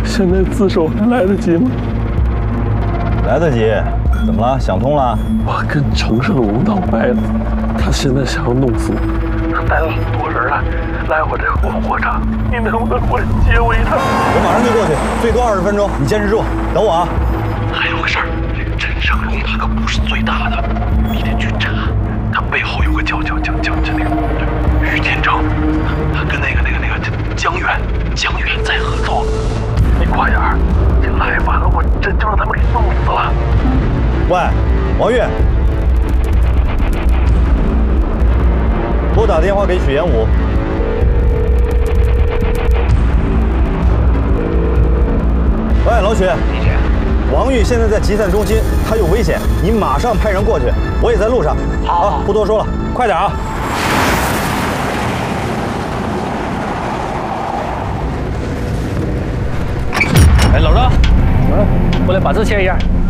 现在自首还来得及吗？ 来得及。怎么了？想通了？ 我跟城市龙闹掰了，他现在想要弄死我，他带了很多人来我这个火场，你能不能过来接我一趟？ 我马上就过去，最多20分钟，你坚持住，等我啊。 还有个事儿，陈胜龙他可不是最大的，你得去查，他背后有个叫那个于天成，他跟那个江源在合作。你快点儿，这来晚了，我真就让他们给弄死了。 喂，王玉，给我打电话给许延武。喂，老许， 李姐， 王玉现在在集散中心，他有危险，你马上派人过去。我也在路上。好，不多说了，快点啊！ 哎，老张，过来把字签一下。